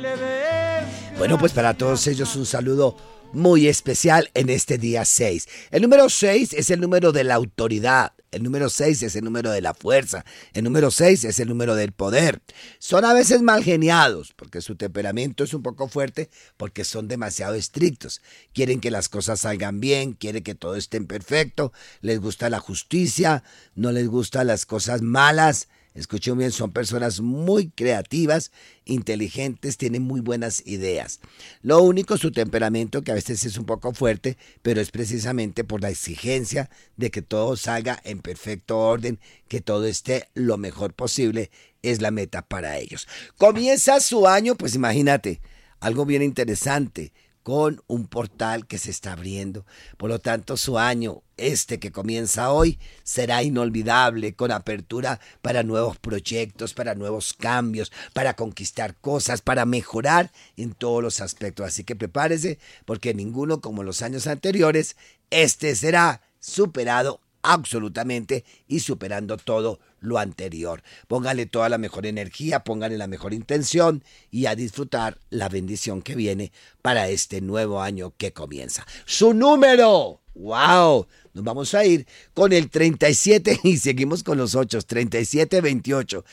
Bueno, pues para todos ellos un saludo muy especial en este día 6. El número 6 es el número de la autoridad. El número 6 es el número de la fuerza. El número 6 es el número del poder. Son a veces mal geniados porque su temperamento es un poco fuerte, porque son demasiado estrictos. Quieren que las cosas salgan bien, quieren que todo esté perfecto. Les gusta la justicia, no les gustan las cosas malas. Escuchen bien, son personas muy creativas, inteligentes, tienen muy buenas ideas. Lo único, su temperamento, que a veces es un poco fuerte, pero es precisamente por la exigencia de que todo salga en perfecto orden, que todo esté lo mejor posible, es la meta para ellos. Comienza su año, pues imagínate, algo bien interesante, con un portal que se está abriendo. Por lo tanto, su año, que comienza hoy, será inolvidable, con apertura para nuevos proyectos, para nuevos cambios, para conquistar cosas, para mejorar en todos los aspectos. Así que prepárese, porque ninguno, como los años anteriores, será superado absolutamente y superando todo lo anterior. Póngale toda la mejor energía, póngale la mejor intención y a disfrutar la bendición que viene para este nuevo año que comienza. Su número, ¡wow! Nos vamos a ir con el 37 y seguimos con los 8, 3728.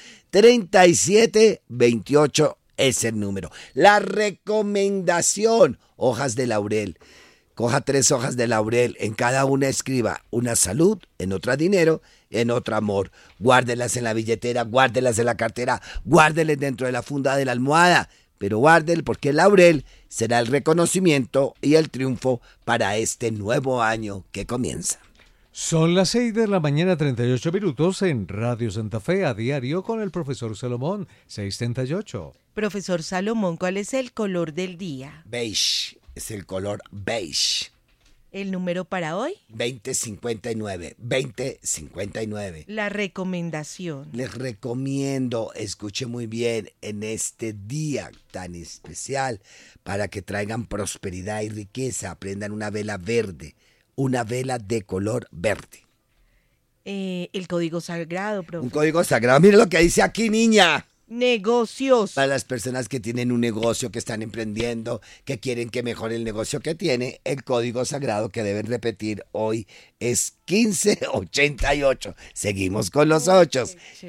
3728 es el número. La recomendación, hojas de laurel. Coja 3 hojas de laurel, en cada una escriba una salud, en otra dinero, en otra amor. Guárdelas en la billetera, guárdelas en la cartera, guárdelas dentro de la funda de la almohada, pero guárdelas porque el laurel será el reconocimiento y el triunfo para este nuevo año que comienza. Son las 6 de la mañana, 38 minutos en Radio Santa Fe a diario con el profesor Salomón, 6:38. Profesor Salomón, ¿cuál es el color del día? Beige. Es el color beige. ¿El número para hoy? 2059. 2059. La recomendación. Les recomiendo, escuche muy bien, en este día tan especial, para que traigan prosperidad y riqueza, aprendan una vela verde, una vela de color verde. El código sagrado, profe. Un código sagrado. Mire lo que dice aquí, niña. Negocios. Para las personas que tienen un negocio, que están emprendiendo, que quieren que mejore el negocio que tiene, el código sagrado que deben repetir hoy es 1588. Seguimos con los 8.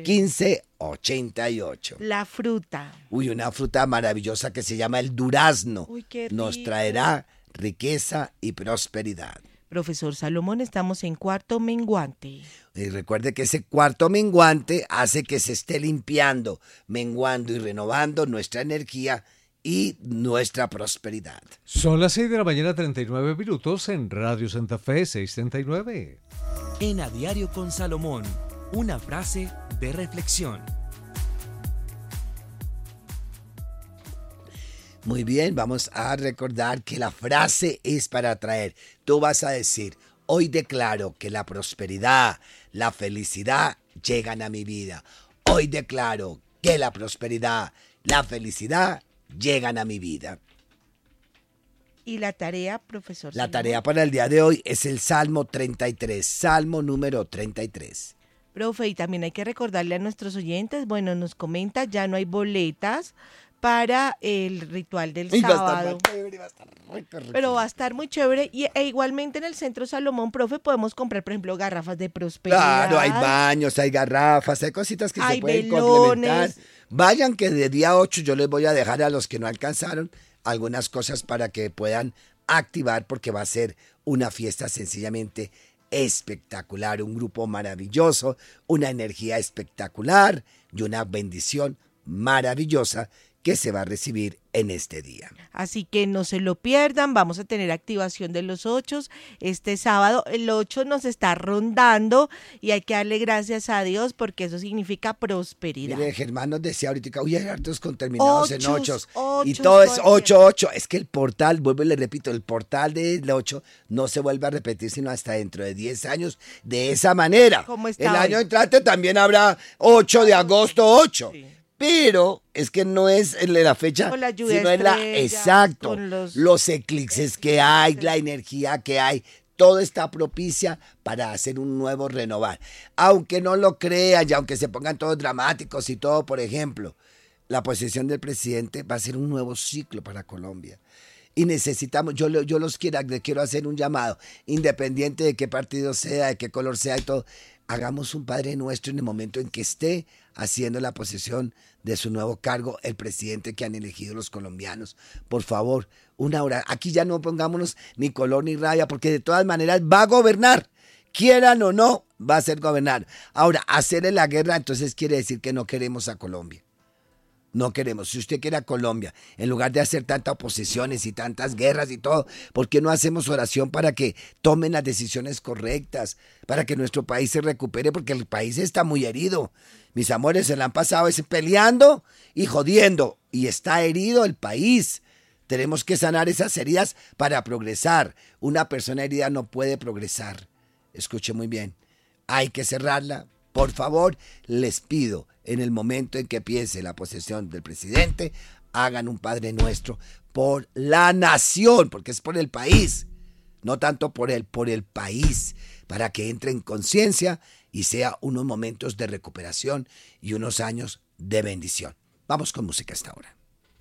1588. La fruta. Uy, una fruta maravillosa que se llama el durazno. Uy, qué rico. Nos traerá riqueza y prosperidad. Profesor Salomón, estamos en cuarto menguante. Y recuerde que ese cuarto menguante hace que se esté limpiando, menguando y renovando nuestra energía y nuestra prosperidad. Son las 6 de la mañana, 39 minutos en Radio Santa Fe, 6:39. En A Diario con Salomón, una frase de reflexión. Muy bien, vamos a recordar que la frase es para atraer. Tú vas a decir: hoy declaro que la prosperidad, la felicidad llegan a mi vida. Hoy declaro que la prosperidad, la felicidad llegan a mi vida. ¿Y la tarea, profesor La Salomón? tarea para el día de hoy es el Salmo 33, Salmo número 33. Profe, y también hay que recordarle a nuestros oyentes, bueno, nos comenta, ya no hay boletas para el ritual del sábado. Va a estar muy chévere. Pero va a estar muy chévere. E igualmente en el Centro Salomón, profe, podemos comprar, por ejemplo, garrafas de prosperidad. Claro, hay baños, hay garrafas, hay cositas que Hay se pueden velones. complementar. Vayan que de día 8 yo les voy a dejar a los que no alcanzaron algunas cosas para que puedan activar, porque va a ser una fiesta sencillamente espectacular, un grupo maravilloso, una energía espectacular y una bendición maravillosa que se va a recibir en este día. Así que no se lo pierdan, vamos a tener activación de los 8 este sábado. El 8 nos está rondando y hay que darle gracias a Dios porque eso significa prosperidad. Mire, Germán nos decía ahorita, uy, hay hartos con terminados en 8. Y ochos, todo es todo el 8. Es que el portal, vuelvo y le repito, el portal del 8 no se vuelve a repetir sino hasta dentro de 10 años de esa manera. ¿Cómo está El hoy? año entrante también habrá 8 de agosto 8. Sí. Pero es que no es en la fecha, Con la lluvia sino en la... estrella, Exacto. con Los eclipses que hay, la energía que hay. Todo está propicia para hacer un nuevo renovar. Aunque no lo crean y aunque se pongan todos dramáticos y todo, por ejemplo, la posesión del presidente va a ser un nuevo ciclo para Colombia. Y necesitamos, le quiero hacer un llamado, independiente de qué partido sea, de qué color sea y todo, hagamos un Padre Nuestro en el momento en que esté haciendo la posesión de su nuevo cargo el presidente que han elegido los colombianos. Por favor, una hora. Aquí ya no pongámonos ni color ni rabia, porque de todas maneras va a gobernar. Quieran o no, va a ser gobernar. Ahora, hacerle la guerra, entonces quiere decir que no queremos a Colombia. No queremos. Si usted quiere a Colombia, en lugar de hacer tantas oposiciones y tantas guerras y todo, ¿por qué no hacemos oración para que tomen las decisiones correctas? Para que nuestro país se recupere, porque el país está muy herido. Mis amores, se la han pasado peleando y jodiendo. Y está herido el país. Tenemos que sanar esas heridas para progresar. Una persona herida no puede progresar. Escuche muy bien. Hay que cerrarla. Por favor, les pido, en el momento en que empiece la posesión del presidente, hagan un Padre Nuestro por la nación, porque es por el país, no tanto por el país, para que entre en conciencia y sea unos momentos de recuperación y unos años de bendición. Vamos con música hasta ahora.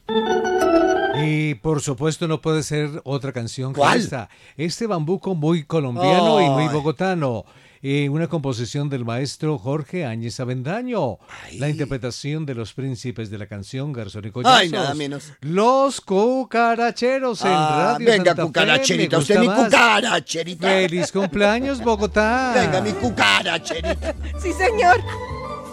Y por supuesto no puede ser otra canción que ¿Cuál? esta. Este bambuco muy colombiano y muy bogotano. Una composición del maestro Jorge Áñez Avendaño. Ay. La interpretación de los príncipes de la canción Garzón y Collazos. Ay, nada menos. Los cucaracheros en Radio venga, Santa Fe. cucaracherita, Me usted gusta mi más. cucaracherita. ¡Feliz cumpleaños, Bogotá! Venga, mi cucaracherita. Sí, señor.